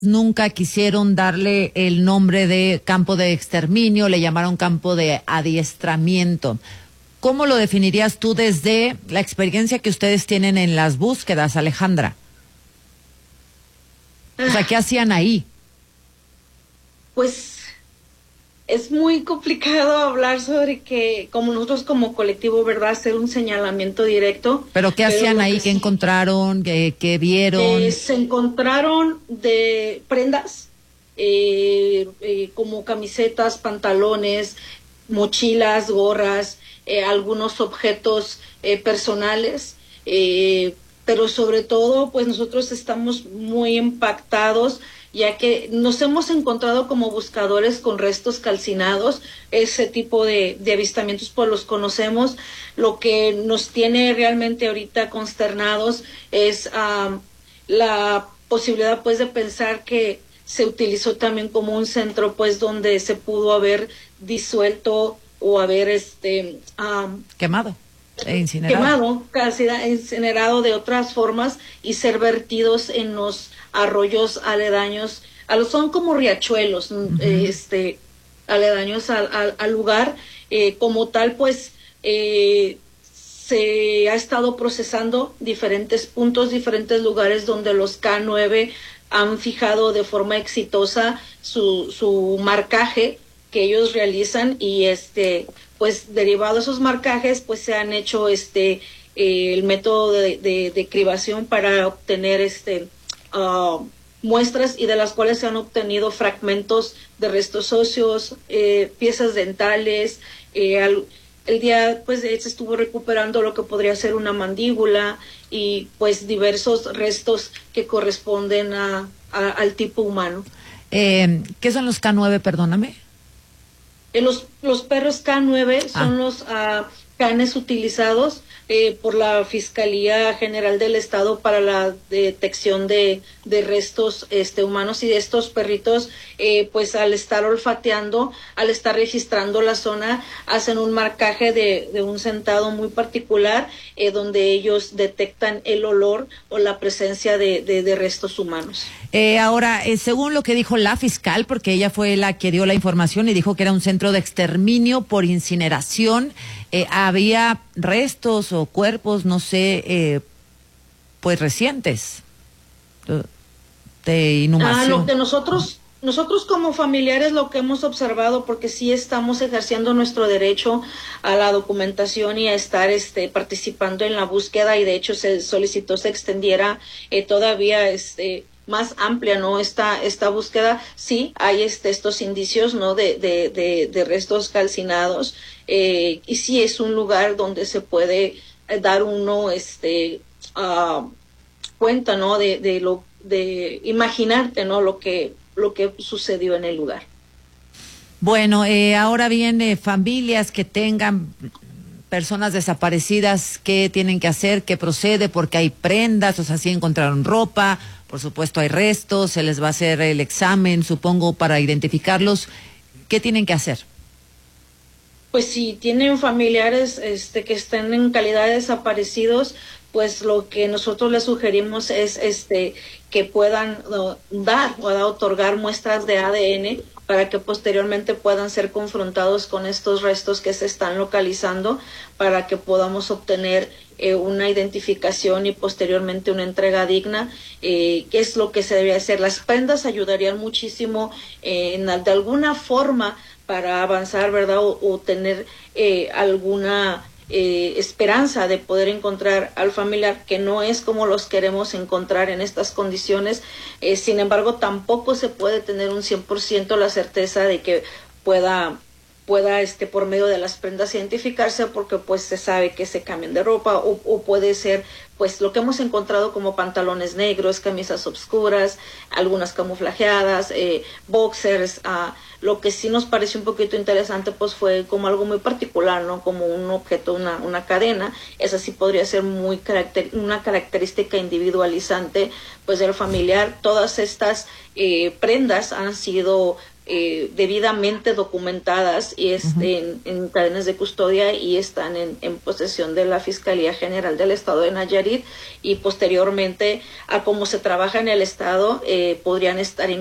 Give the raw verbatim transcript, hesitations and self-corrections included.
nunca quisieron darle el nombre de campo de exterminio, le llamaron campo de adiestramiento. ¿Cómo lo definirías tú desde la experiencia que ustedes tienen en las búsquedas, Alejandra? O sea, ¿qué hacían ahí? Pues es muy complicado hablar sobre que, como nosotros como colectivo, ¿verdad?, hacer un señalamiento directo. ¿Pero qué hacían Pero ahí? que ¿Qué sí, encontraron? ¿Qué, qué vieron? Eh, se encontraron de prendas, eh, eh, como camisetas, pantalones, mochilas, gorras, eh, algunos objetos eh, personales, eh, pero sobre todo, pues nosotros estamos muy impactados, ya que nos hemos encontrado como buscadores con restos calcinados. Ese tipo de, de avistamientos pues los conocemos. Lo que nos tiene realmente ahorita consternados es um, la posibilidad pues de pensar que se utilizó también como un centro pues donde se pudo haber disuelto o haber este um, quemado e incinerado. quemado, casi incinerado de otras formas y ser vertidos en los arroyos aledaños, a los, son como riachuelos, uh-huh. este, aledaños al, al, al lugar. Eh, como tal, pues eh, se ha estado procesando diferentes puntos, diferentes lugares donde los K nueve han fijado de forma exitosa su, su marcaje que ellos realizan, y este pues derivado de esos marcajes pues se han hecho este eh, el método de, de, de cribación para obtener este uh, muestras, y de las cuales se han obtenido fragmentos de restos óseos, eh, piezas dentales. eh, al, el día pues se estuvo recuperando lo que podría ser una mandíbula y pues diversos restos que corresponden a, a al tipo humano. Eh, ¿Qué son los K nueve, perdóname? Eh, los, los perros K nueve ah. son los uh, canes utilizados eh, por la Fiscalía General del Estado para la detección de, de restos este, humanos, y de estos perritos, eh, pues al estar olfateando, al estar registrando la zona, hacen un marcaje de, de un sentado muy particular, eh, donde ellos detectan el olor o la presencia de, de, de restos humanos. Eh, ahora, eh, según lo que dijo la fiscal, porque ella fue la que dio la información y dijo que era un centro de exterminio por incineración, eh, había restos o cuerpos, no sé, eh, pues recientes de inhumación. Ah, lo que nosotros, nosotros como familiares lo que hemos observado, porque sí estamos ejerciendo nuestro derecho a la documentación y a estar este participando en la búsqueda, y de hecho se solicitó se extendiera eh, todavía este más amplia, ¿no? Esta, esta búsqueda. Sí, hay este, estos indicios, ¿no? De, de, de, de restos calcinados, eh, y sí es un lugar donde se puede dar uno, este, uh, cuenta, ¿no? De, de lo, de imaginarte, ¿no? Lo que, lo que sucedió en el lugar. Bueno, eh, ahora bien, eh, familias que tengan personas desaparecidas, ¿qué tienen que hacer? ¿Qué procede? Porque hay prendas, o sea, sí encontraron ropa, por supuesto hay restos, se les va a hacer el examen, supongo, para identificarlos. ¿Qué tienen que hacer? Pues si tienen familiares este, que estén en calidad de desaparecidos, pues lo que nosotros les sugerimos es este que puedan uh, dar o otorgar muestras de A D N para que posteriormente puedan ser confrontados con estos restos que se están localizando, para que podamos obtener eh, una identificación y posteriormente una entrega digna, eh, que es lo que se debe hacer. Las prendas ayudarían muchísimo eh, en, de alguna forma para avanzar, ¿verdad? O, o tener eh, alguna Eh, esperanza de poder encontrar al familiar, que no es como los queremos encontrar en estas condiciones. Eh, sin embargo, tampoco se puede tener un cien por ciento la certeza de que pueda pueda este por medio de las prendas identificarse, porque pues se sabe que se cambian de ropa, o, o puede ser pues lo que hemos encontrado como pantalones negros, camisas oscuras, algunas camuflajeadas, eh, boxers. Uh, lo que sí nos pareció un poquito interesante pues fue como algo muy particular, ¿no? Como un objeto, una, una cadena. Esa sí podría ser muy caracter una característica individualizante pues del familiar. Todas estas eh, prendas han sido eh, debidamente documentadas y estén en, en cadenas de custodia y están en, en posesión de la Fiscalía General del Estado de Nayarit, y posteriormente a cómo se trabaja en el Estado, eh, podrían estar